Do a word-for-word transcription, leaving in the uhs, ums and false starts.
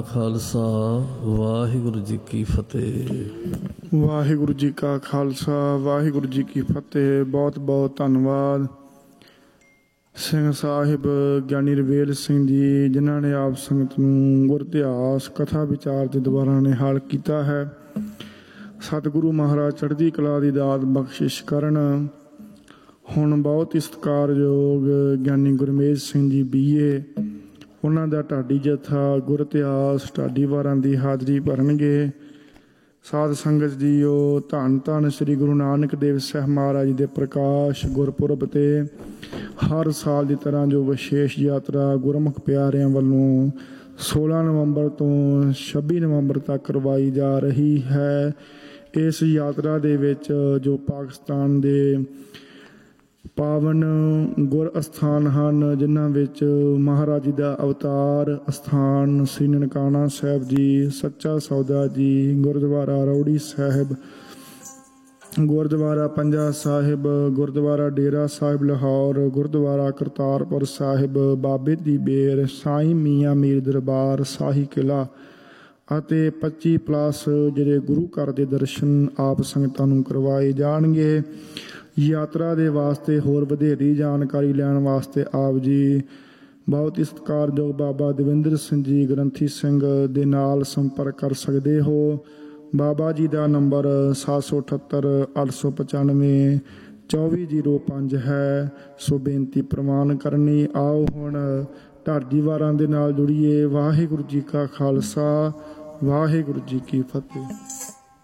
ਖਾਲਸਾ ਵਾਹਿਗੁਰੂ ਜੀ ਕੀ ਫਤਿਹ। ਵਾਹਿਗੁਰੂ ਜੀ ਕਾ ਖਾਲਸਾ ਵਾਹਿਗੁਰੂ ਜੀ ਕੀ ਫਤਿਹ। ਬਹੁਤ ਬਹੁਤ ਧੰਨਵਾਦ ਸਿੰਘ ਸਾਹਿਬ ਗਿਆਨੀ ਰਵੇਲ ਸਿੰਘ ਜੀ, ਜਿਨ੍ਹਾਂ ਨੇ ਆਪ ਸੰਗਤ ਨੂੰ ਗੁਰ ਇਤਿਹਾਸ ਕਥਾ ਵਿਚਾਰ ਦੇ ਦੁਆਰਾ ਨਿਹਾਲ ਕੀਤਾ ਹੈ। ਸਤਿਗੁਰੂ ਮਹਾਰਾਜ ਚੜ੍ਹਦੀ ਕਲਾ ਦੀ ਦਾਤ ਬਖਸ਼ਿਸ਼ ਕਰਨ। ਹੁਣ ਬਹੁਤ ਹੀ ਸਤਿਕਾਰਯੋਗ ਗਿਆਨੀ ਗੁਰਮੇਜ ਸਿੰਘ ਜੀ ਬੀਏ, ਉਹਨਾਂ ਦਾ ਢਾਡੀ ਜਥਾ ਗੁਰ ਇਤਿਹਾਸ ਢਾਡੀ ਵਾਰਾਂ ਦੀ ਹਾਜ਼ਰੀ ਭਰਨਗੇ। ਸਾਧ ਸੰਗਤ ਜੀਓ, ਧੰਨ ਧੰਨ ਸ੍ਰੀ ਗੁਰੂ ਨਾਨਕ ਦੇਵ ਸਾਹਿਬ ਮਹਾਰਾਜ ਜੀ ਦੇ ਪ੍ਰਕਾਸ਼ ਗੁਰਪੁਰਬ 'ਤੇ ਹਰ ਸਾਲ ਦੀ ਤਰ੍ਹਾਂ ਜੋ ਵਿਸ਼ੇਸ਼ ਯਾਤਰਾ ਗੁਰਮੁਖ ਪਿਆਰਿਆਂ ਵੱਲੋਂ ਸੋਲਾਂ ਨਵੰਬਰ ਤੋਂ ਛੱਬੀ ਨਵੰਬਰ ਤੱਕ ਕਰਵਾਈ ਜਾ ਰਹੀ ਹੈ। ਇਸ ਯਾਤਰਾ ਦੇ ਵਿੱਚ ਜੋ ਪਾਕਿਸਤਾਨ ਦੇ ਪਾਵਨ ਗੁਰ ਅਸਥਾਨ ਹਨ, ਜਿਨ੍ਹਾਂ ਵਿੱਚ ਮਹਾਰਾਜ ਜੀ ਦਾ ਅਵਤਾਰ ਅਸਥਾਨ ਸ੍ਰੀ ਨਨਕਾਣਾ ਸਾਹਿਬ ਜੀ, ਸੱਚਾ ਸੌਦਾ ਜੀ, ਗੁਰਦੁਆਰਾ ਰੌੜੀ ਸਾਹਿਬ, ਗੁਰਦੁਆਰਾ ਪੰਜਾ ਸਾਹਿਬ, ਗੁਰਦੁਆਰਾ ਡੇਰਾ ਸਾਹਿਬ ਲਾਹੌਰ, ਗੁਰਦੁਆਰਾ ਕਰਤਾਰਪੁਰ ਸਾਹਿਬ, ਬਾਬੇ ਦੀ ਬੇਰ, ਸਾਈਂ ਮੀਆਂ ਮੀਰ ਦਰਬਾਰ, ਸ਼ਾਹੀ ਕਿਲ੍ਹਾ ਅਤੇ ਪੱਚੀ ਪਲੱਸ ਜਿਹੜੇ ਗੁਰੂ ਘਰ ਦੇ ਦਰਸ਼ਨ ਆਪ ਸੰਗਤਾਂ ਨੂੰ ਕਰਵਾਏ ਜਾਣਗੇ। ਯਾਤਰਾ ਦੇ ਵਾਸਤੇ ਹੋਰ ਵਧੇਰੀ ਜਾਣਕਾਰੀ ਲੈਣ ਵਾਸਤੇ ਆਪ ਜੀ ਬਹੁਤ ਹੀ ਸਤਿਕਾਰਯੋਗ ਬਾਬਾ ਦਵਿੰਦਰ ਸਿੰਘ ਜੀ ਗ੍ਰੰਥੀ ਸਿੰਘ ਦੇ ਨਾਲ ਸੰਪਰਕ ਕਰ ਸਕਦੇ ਹੋ। ਬਾਬਾ ਜੀ ਦਾ ਨੰਬਰ ਸੱਤ ਸੌ ਅਠੱਤਰ ਅੱਠ ਸੌ ਪਚਾਨਵੇਂ ਚੌਵੀ ਜ਼ੀਰੋ ਪੰਜ ਹੈ। ਸੋ ਬੇਨਤੀ ਪ੍ਰਵਾਨ ਕਰਨੀ। ਆਓ ਹੁਣ ਢਾਡੀ ਵਾਰਾਂ ਦੇ ਨਾਲ ਜੁੜੀਏ। ਵਾਹਿਗੁਰੂ ਜੀ ਕਾ ਖਾਲਸਾ ਵਾਹਿਗੁਰੂ ਜੀ ਕੀ ਫਤਿਹ।